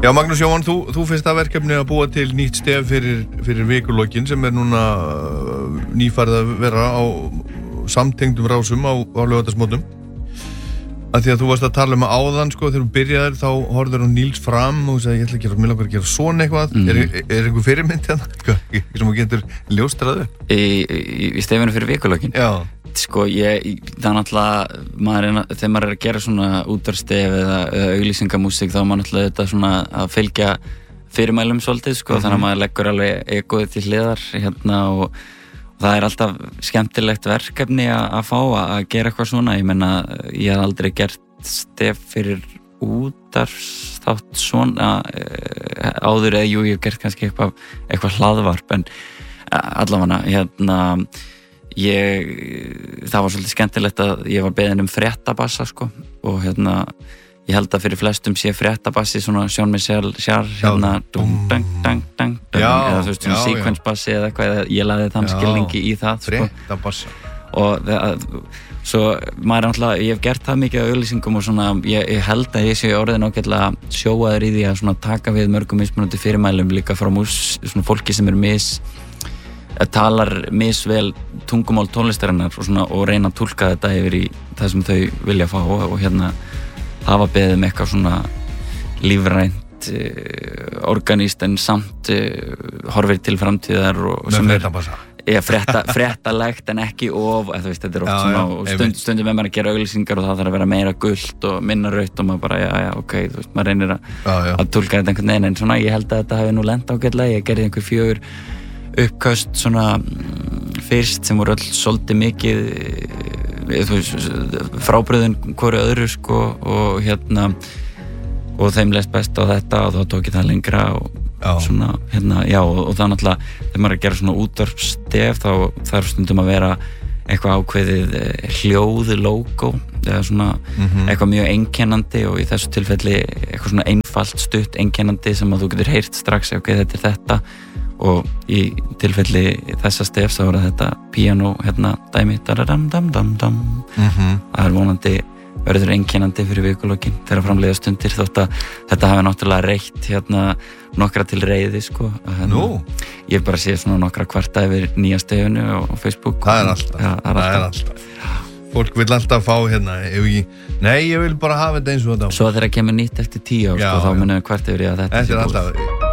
Já, Magnús Jóhann, þú fyrst að verkefni að búa til nýtt stef fyrir vikulokkin sem núna nýfarið að vera á samtengdum rásum á laugardagsmótnum. Að því að þú varst að tala áðan, sko, þegar þú byrjaðir þá horfður á Níels Fram og sagði, mér langar að gera svona eitthvað. Er einhver fyrirmynd hérna? Sem þú getur ljóstraðu? Í stefinu fyrir vikulokkin? Já. Sko, það er náttúrulega, þegar maður að gera svona útvarpsstef eða auglýsingamúsík þá er maður náttúrulega þetta svona að fylgja fyrirmælum svolítið, sko, þannig að maður leggur alveg egoið til hliðar hérna og það er alltaf skemmtilegt verkefni að fá að gera eitthvað svona. Ég meina, ég hef aldrei gert stef fyrir útvarpsþátt svona áður eða ég hef gert kannski eitthvað hlaðvarp en allavega hérna það var svolítið skemmtilegt að ég var beðinn fréttabassa sko og hérna ég held að fyrir flestum sé fréttabassi svona Sjón mig sjálf hérna eða þú veist svona sequence-bassi eða eitthvað eða ég lagði þann skilningi í það sko. Fréttabassa og svo maður náttúrulega ég hef gert það mikið á auglýsingum og svona ég held að ég sé orðin ágætlega sjóaður í því að svona taka við mörgum mismunandi fyrirmælum líka frá svona fólki sem talar misvel tungumál tónlistarinnar og reyna að túlka þetta yfir í það sem þau vilja fá og hérna hafa beðið eitthvað svona lífrænt organíst en samt horfir til framtíðar og sem fréttalegt en ekki of þú veist, þetta er oft svona og stundum með maður að gera auglýsingar og það þarf að vera meira gult og minna rautt og maður bara, ok, þú veist, maður reynir að túlka þetta einhvern veginn en svona, ég held að þetta hafi nú lent ágætlega, ég gerði einhver 4 uppköst svona fyrst sem voru öll svolítið mikið þú veist, frábrugðin hvoru öðru sko og hérna og þeim leist best á þetta og þá tók ég það lengra og svona hérna, og það náttúrulega þegar maður er að gera svona útvarpsstef þá þarf stundum að vera eitthvað ákveðið hljóðlógó eða svona eitthvað mjög einkennandi og í þessu tilfelli eitthvað svona einfalt stutt einkennandi sem að þú getur heyrt strax ok, þetta er þetta og í tilfelli þessa stefs þá er þetta píanó hérna dæmi da-da-dam-dam-dam-dam það er vonandi verður einkennandi fyrir vikulokkin þegar framleiða stundir þótt að þetta hafi náttúrulega reitt hérna nokkra til reiði sko ég hef bara séð svona nokkra kvarta yfir nýja stefinu á Facebook það er alltaf fólk vil alltaf fá hérna ég vil bara hafa þetta eins og þetta svo þegar kemur nýtt eftir 10 ár sko, þá munum við kvart yfir að þetta er alltaf